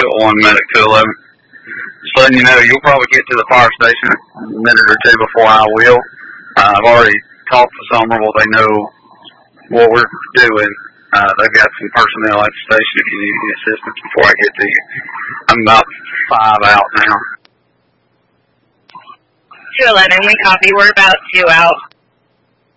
1, medic 211. Just letting you know, you'll probably get to the fire station a minute or two before I will. I've already talked to Somerville. They know what we're doing. They've got some personnel at the station if you need any assistance before I get to you. I'm about 5 out now. 211, we copy. We're about 2 out.